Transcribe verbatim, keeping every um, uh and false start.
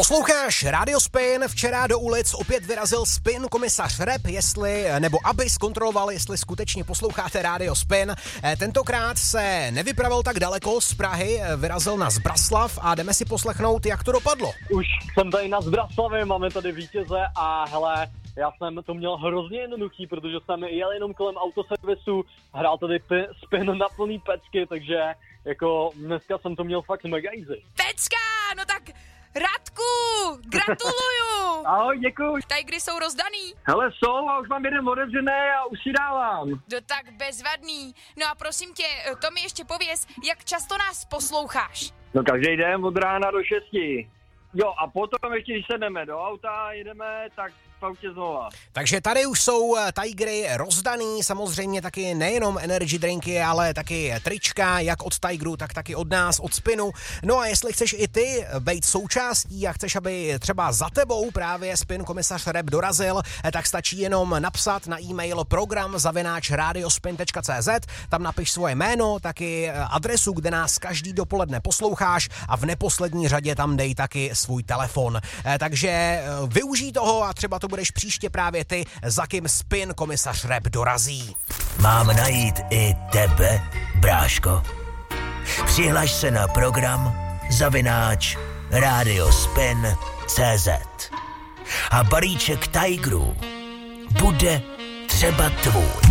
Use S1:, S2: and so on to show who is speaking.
S1: Posloucháš Radio Spin, včera do ulic opět vyrazil Spin komisař Rep, jestli, nebo aby zkontroloval, jestli skutečně posloucháte Radio Spin. Tentokrát se nevypravil tak daleko z Prahy, vyrazil na Zbraslav a jdeme si poslechnout, jak to dopadlo.
S2: Už jsem tady na Zbraslavě, máme tady vítěze a hele, já jsem to měl hrozně jednoduchý, protože jsem jel jenom kolem autoservisu, hrál tady p- Spin na plný pecky, takže jako dneska jsem to měl fakt mega easy.
S3: Pecka, no tak Radku, gratuluju!
S2: Ahoj, děkuju.
S3: Tigry jsou rozdaný.
S2: Hele, jsou a už mám jeden otevřený a už si dávám.
S3: No tak bezvadný. No a prosím tě, to mi ještě pověz, jak často nás posloucháš?
S2: No každý den od rána do šesti. Jo a potom ještě, když sedneme do auta a jedeme, tak v autě znova.
S1: Takže tady už jsou Tigry rozdaný, samozřejmě taky nejenom energy drinky, ale taky trička, jak od Tigru, tak taky od nás, od Spinu. No a jestli chceš i ty být součástí a chceš, aby třeba za tebou právě Spin komisař Rep dorazil, tak stačí jenom napsat na e-mail program zavináč radiospin tečka cé zet, tam napiš svoje jméno, taky adresu, kde nás každý dopoledne posloucháš a v neposlední řadě tam dej taky svůj telefon. Takže využij toho a třeba to budeš příště právě ty, za kým Spin komisař Rep dorazí.
S4: Mám najít i tebe, bráško. Přihlaš se na program zavináč radiospin tečka cé zet a balíček Tigerů bude třeba tvůj.